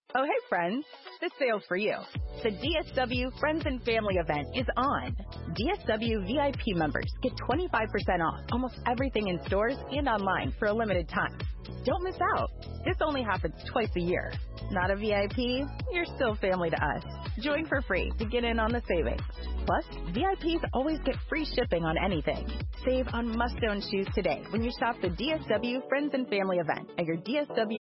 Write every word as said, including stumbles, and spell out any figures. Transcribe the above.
Oh, hey, friends. This sale's for you. The D S W Friends and Family event is on. D S W V I P members get twenty-five percent off almost everything in stores and online for a limited time. Don't miss out. This only happens twice a year. Not a V I P? You're still family to us. Join for free to get in on the savings. Plus, V I Ps always get free shipping on anything. Save on must-own shoes today when you shop the D S W Friends and Family event at your D S W